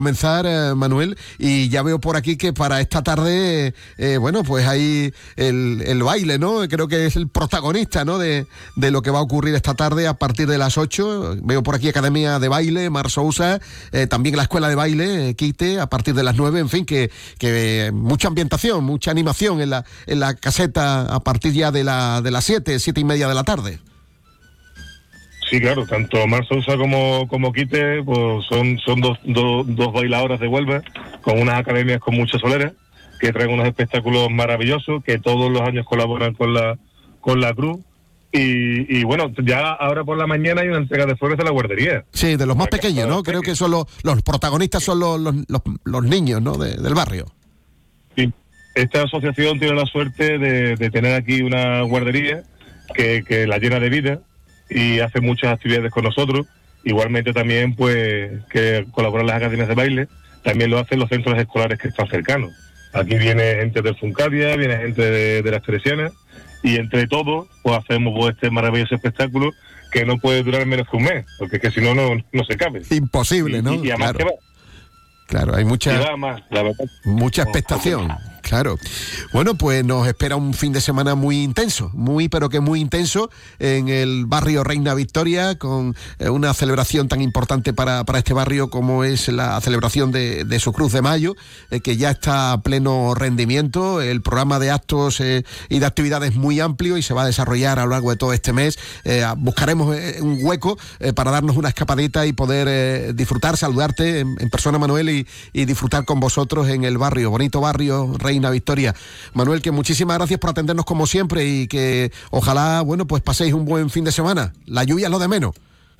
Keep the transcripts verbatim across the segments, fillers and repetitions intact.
comenzar, eh, Manuel, y ya veo por aquí que para esta tarde, eh, bueno, pues hay el, el baile, ¿no? Creo que es el protagonista, ¿no? De, de lo que va a ocurrir esta tarde a partir de las ocho. Veo por aquí Academia de Baile, Mar Sousa, eh, también la Escuela de Baile, eh, Quite, a partir de las nueve, en fin, que, que eh, mucha ambientación, mucha animación en la, en la caseta a partir ya de, la, de las siete, siete y media de la tarde. Sí, claro, tanto Mar Sousa como, como Quite pues son, son dos, dos, dos bailadoras de Huelva, con unas academias con mucha solera, que traen unos espectáculos maravillosos, que todos los años colaboran con la con la Cruz. Y, y bueno, ya ahora por la mañana hay una entrega de flores de la guardería. Sí, de los más pequeños, ¿no? Creo que son los, los protagonistas son los, los, los, los niños, ¿no? De, del barrio. Sí, esta asociación tiene la suerte de, de tener aquí una guardería que, que la llena de vida y hace muchas actividades con nosotros. Igualmente también, pues, que colaboran las academias de baile, también lo hacen los centros escolares que están cercanos. Aquí viene gente del Funcadia, viene gente de, de las Teresianas, y entre todos, pues hacemos pues, este maravilloso espectáculo que no puede durar menos que un mes, porque es que si no, no, no se cabe. Imposible, y, ¿no? Y, y además claro. que va. Claro, hay mucha, Y va más, la verdad. mucha expectación. Claro. Bueno, pues nos espera un fin de semana muy intenso, muy pero que muy intenso en el barrio Reina Victoria, con eh, una celebración tan importante para, para este barrio como es la celebración de, de su Cruz de Mayo, eh, que ya está a pleno rendimiento. El programa de actos eh, y de actividades muy amplio y se va a desarrollar a lo largo de todo este mes. Eh, buscaremos eh, un hueco eh, para darnos una escapadita y poder eh, disfrutar, saludarte en, en persona, Manuel, y, y disfrutar con vosotros en el barrio, bonito barrio Reina Victoria. Manuel, que muchísimas gracias por atendernos como siempre y que ojalá, bueno, pues paséis un buen fin de semana. La lluvia es lo de menos.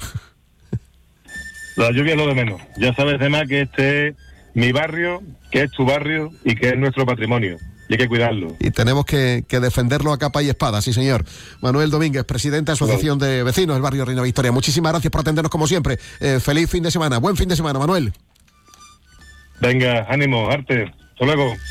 La lluvia es lo de menos. Ya sabes, además, que este es mi barrio, que es tu barrio y que es nuestro patrimonio. Y hay que cuidarlo. Y tenemos que, que defenderlo a capa y espada, sí señor. Manuel Domínguez, presidente de Asociación claro. de Vecinos del barrio Reina Victoria. Muchísimas gracias por atendernos como siempre. Eh, feliz fin de semana. Buen fin de semana, Manuel. Venga, ánimo, arte. Hasta luego.